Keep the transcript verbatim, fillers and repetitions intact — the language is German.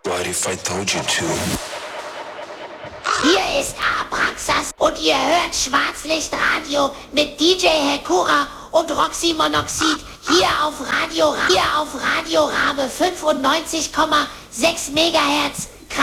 What if I told you to? Hier ist Abraxas und ihr hört Schwarzlichtradio mit D J Hekura und Roxy Monoxid hier auf Radio, hier auf Radio Rabe fünfundneunzig Komma sechs Megahertz.